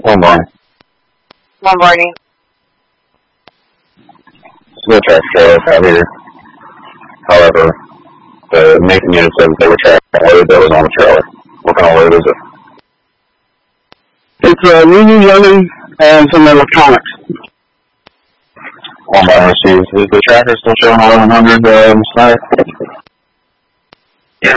One morning. One morning. The track trailer out here. However, the making unit said they were tracking load that was on the trailer. What kind of load is it? It's a new running and some electronics. One by receives. Is the tracker still showing 1100 site? Yes.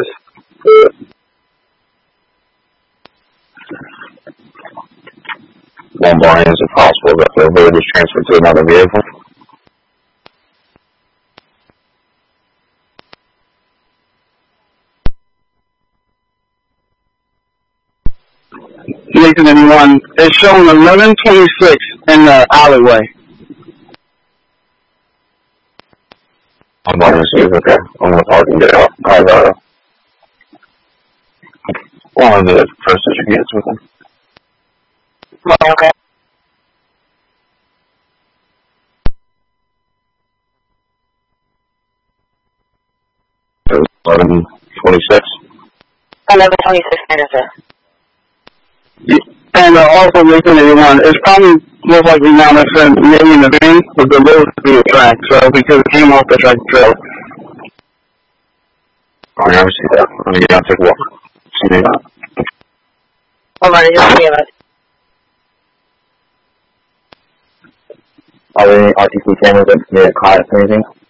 One morning, is it possible that the load was transferred to another vehicle? Nathan, anyone? It's showing 1126 in the alleyway. One morning, receives. Okay. I'm going to park and get out. One of the first that you get with them. Okay. It was 1126. 1126 manager. And also, Nathan, anyone? It's probably most likely now that's maybe in the van with the load being tracked, so because it came off the track trailer. I never see that. I'm going to get out and take a walk. See me out. One morning, just feel it. Are there any RTC cameras that made a caught or anything?